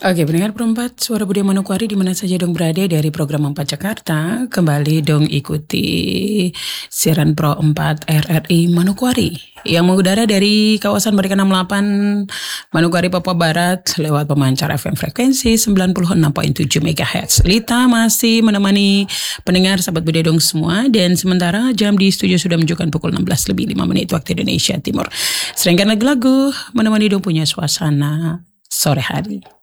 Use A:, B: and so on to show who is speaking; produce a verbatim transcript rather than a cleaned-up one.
A: Oke, pendengar perempat Suara Budi Manokwari di mana saja dong berada dari program empat Jakarta, kembali dong ikuti siaran Pro empat R R I Manokwari yang mengudara dari kawasan Merdeka enam puluh delapan Manokwari, Papua Barat lewat pemancar F M frekuensi sembilan puluh enam koma tujuh megahertz. Lita masih menemani pendengar sahabat Budi dong semua, dan sementara jam di studio sudah menunjukkan pukul enam belas lebih lima menit waktu Indonesia Timur. Serangkaian lagu-lagu menemani dong punya suasana sore hari.